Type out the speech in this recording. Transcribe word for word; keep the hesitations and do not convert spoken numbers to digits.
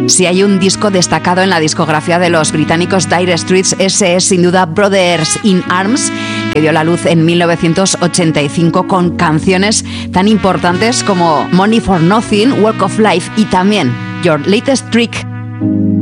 Si hay un disco destacado en la discografía de los británicos Dire Straits, ese es sin duda Brothers in Arms, que dio la luz en mil novecientos ochenta y cinco con canciones tan importantes como Money for Nothing, Work of Life y también Your Latest Trick.